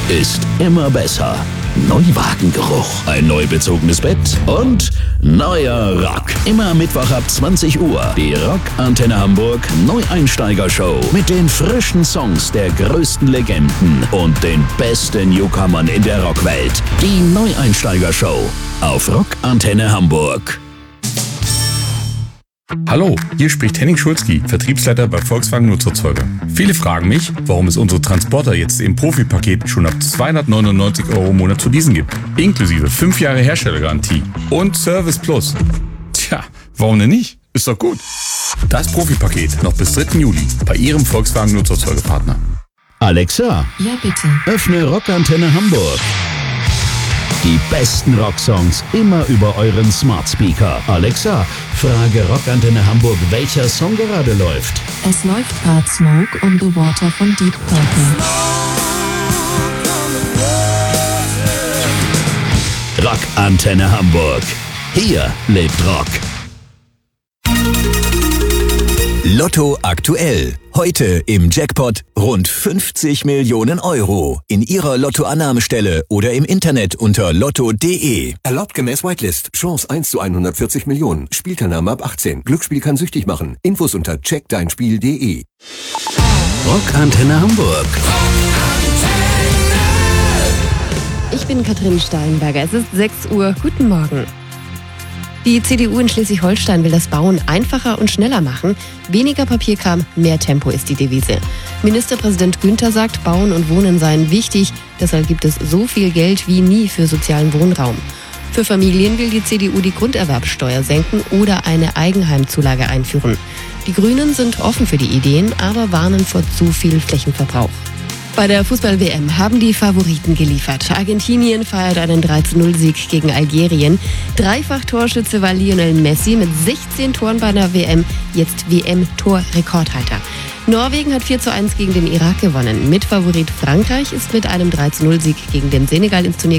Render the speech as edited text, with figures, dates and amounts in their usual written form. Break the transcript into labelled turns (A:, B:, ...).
A: ist immer besser. Neuwagengeruch, ein neu bezogenes Bett und neuer Rock. Immer Mittwoch ab 20 Uhr. Die Rock-Antenne Hamburg Neueinsteiger-Show mit den frischen Songs der größten Legenden und den besten Newcomern in der Rockwelt. Die Neueinsteiger-Show auf Rock-Antenne Hamburg.
B: Hallo, hier spricht Henning Schulzki, Vertriebsleiter bei Volkswagen Nutzerzeuger. Viele fragen mich, warum es unsere Transporter jetzt im Profipaket schon ab 299 € im Monat zu leasen gibt. Inklusive 5 Jahre Herstellergarantie und Service Plus. Tja, warum denn nicht? Ist doch gut. Das Profipaket noch bis 3. Juli bei Ihrem Volkswagen Nutzerzeugerpartner.
A: Alexa,
C: Ja, bitte.
A: öffne Rockantenne Hamburg. Die besten Rocksongs immer über euren Smart Speaker. Alexa, frage Rockantenne Hamburg, welcher Song gerade läuft.
C: Es läuft gerade Smoke on the Water von Deep Purple.
A: Rockantenne Hamburg. Hier lebt Rock.
D: Lotto aktuell. Heute im Jackpot rund 50 Millionen €. In Ihrer Lottoannahmestelle oder im Internet unter lotto.de.
E: Erlaubt gemäß Whitelist. Chance 1 zu 140 Millionen. Spielteilnahme ab 18. Glücksspiel kann süchtig machen. Infos unter checkdeinspiel.de.
A: Rockantenne Hamburg.
F: Ich bin Katrin Steinberger. Es ist 6 Uhr. Guten Morgen. Die CDU in Schleswig-Holstein will das Bauen einfacher und schneller machen. Weniger Papierkram, mehr Tempo ist die Devise. Ministerpräsident Günther sagt, Bauen und Wohnen seien wichtig. Deshalb gibt es so viel Geld wie nie für sozialen Wohnraum. Für Familien will die CDU die Grunderwerbsteuer senken oder eine Eigenheimzulage einführen. Die Grünen sind offen für die Ideen, aber warnen vor zu viel Flächenverbrauch. Bei der Fußball-WM haben die Favoriten geliefert. Argentinien feiert einen 3:0-Sieg gegen Algerien. Dreifach-Torschütze war Lionel Messi mit 16 Toren bei der WM, jetzt WM-Torrekordhalter. Norwegen hat 4:1 gegen den Irak gewonnen. Mitfavorit Frankreich ist mit einem 3:0-Sieg gegen den Senegal ins Turnier